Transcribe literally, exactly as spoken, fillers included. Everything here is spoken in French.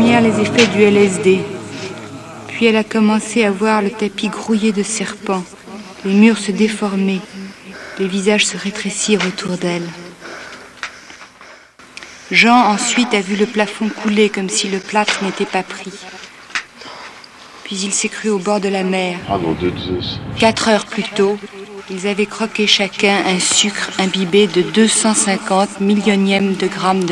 première les effets du L S D. Puis elle a commencé à voir le tapis grouillé de serpents, les murs se déformer, les visages se rétrécir autour d'elle. Jean ensuite a vu le plafond couler comme si le plâtre n'était pas pris. Puis il s'est cru au bord de la mer. Ah non, de Zeus. Quatre heures plus tôt, ils avaient croqué chacun un sucre imbibé de deux cent cinquante millionièmes de grammes de